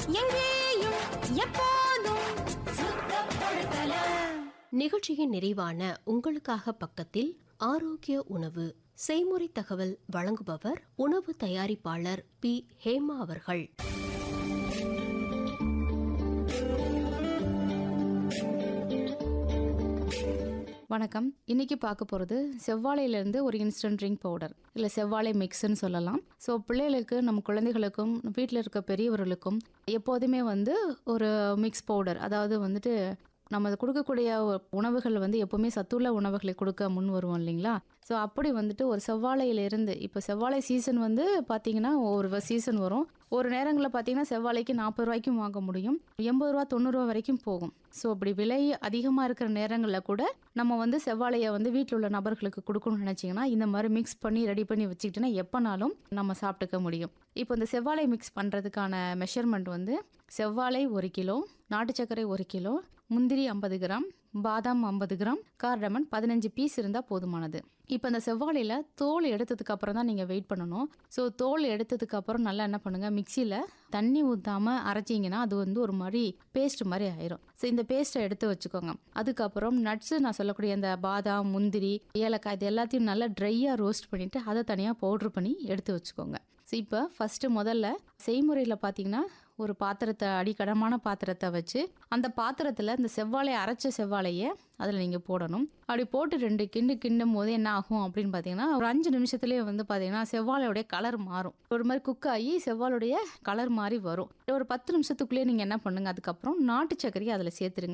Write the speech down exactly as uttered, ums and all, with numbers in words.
எங்கேயும் எப்போதும் சுத்தப்படுத்தல. நிகழ்ச்சியின் நிறைவான உங்களுக்காக பக்கத்தில் ஆரோக்கிய உணவு செய்முறை தகவல் வழங்குபவர் உணவு தயாரிப்பாளர் பி ஹேமா அவர்கள். வணக்கம். இன்னைக்கு பார்க்க போகிறது செவ்வாழையிலேருந்து ஒரு இன்ஸ்டன்ட் ட்ரிங்க் பவுடர் இல்லை செவ்வாழை மிக்ஸ்ன்னு சொல்லலாம். ஸோ பிள்ளைகளுக்கு நம்ம குழந்தைகளுக்கும் வீட்டில் இருக்க பெரியவர்களுக்கும் எப்போதுமே வந்து ஒரு மிக்ஸ் பவுடர், அதாவது வந்துட்டு நம்ம கொடுக்கக்கூடிய உணவுகள் வந்து எப்போவுமே சத்துள்ள உணவுகளை கொடுக்க முன் வருவோம் இல்லைங்களா. ஸோ அப்படி வந்துட்டு ஒரு செவ்வாழையிலேருந்து, இப்போ செவ்வாழை சீசன் வந்து பார்த்திங்கன்னா ஒரு சீசன் வரும். ஒரு நேரங்களில் பார்த்திங்கன்னா செவ்வாழைக்கு நாற்பது ரூபாய்க்கும் வாங்க முடியும், எண்பது ரூபா தொண்ணூறு ரூபா வரைக்கும் போகும். ஸோ அப்படி விலை அதிகமாக இருக்கிற நேரங்களில் கூட நம்ம வந்து செவ்வாழையை வந்து வீட்டில் உள்ள நபர்களுக்கு கொடுக்கணும்னு நினச்சிங்கன்னா இந்த மாதிரி மிக்ஸ் பண்ணி ரெடி பண்ணி வச்சுக்கிட்டோன்னா எப்போனாலும் நம்ம சாப்பிட்டுக்க முடியும். இப்போ இந்த செவ்வாழை மிக்ஸ் பண்ணுறதுக்கான மெஷர்மெண்ட் வந்து செவ்வாழை ஒரு கிலோ, நாட்டு சர்க்கரை ஒரு கிலோ, முந்திரி ஐம்பது கிராம், பாதாம் ஐம்பது கிராம், கார்டமன் பதினஞ்சு பீஸ் இருந்தால் போதுமானது. இப்போ இந்த செவ்வாழையில் தோல் எடுத்ததுக்கு அப்புறம் தான் நீங்கள் வெயிட் பண்ணணும். ஸோ தோல் எடுத்ததுக்கு அப்புறம் நல்லா என்ன பண்ணுங்கள், மிக்சியில் தண்ணி ஊற்றாமல் அரைச்சிங்கன்னா அது வந்து ஒரு மாதிரி பேஸ்ட் மாதிரி ஆயிரும். ஸோ இந்த பேஸ்ட்டை எடுத்து வச்சுக்கோங்க. அதுக்கப்புறம் நட்ஸு, நான் சொல்லக்கூடிய அந்த பாதாம், முந்திரி, ஏலக்காய், இது எல்லாத்தையும் நல்லா ட்ரையாக ரோஸ்ட் பண்ணிவிட்டு அதை தனியாக பவுட்ரு பண்ணி எடுத்து வச்சுக்கோங்க. ஸோ இப்போ ஃபஸ்ட்டு முதல்ல செய்முறையில் பார்த்தீங்கன்னா ஒரு பாத்திரத்தை, அடிக்கடமான பாத்திரத்தை வச்சு அந்த பாத்திரத்தில் இந்த செவ்வாழை, அரைச்ச செவ்வாழையை அதில் நீங்கள் போடணும். அப்படி போட்டு ரெண்டு கிண்டு கிண்டும் போது என்ன ஆகும் அப்படின்னு பார்த்தீங்கன்னா ஒரு அஞ்சு நிமிஷத்துலேயே வந்து பார்த்தீங்கன்னா செவ்வாழையோடைய கலர் மாறும். ஒரு மாதிரி குக் ஆகி செவ்வாழையுடைய கலர் மாறி வரும். ஒரு பத்து நிமிஷத்துக்குள்ளேயே நீங்கள் என்ன பண்ணுங்கள், அதுக்கப்புறம் நாட்டு சர்க்கரையை அதில் சேர்த்துருங்க.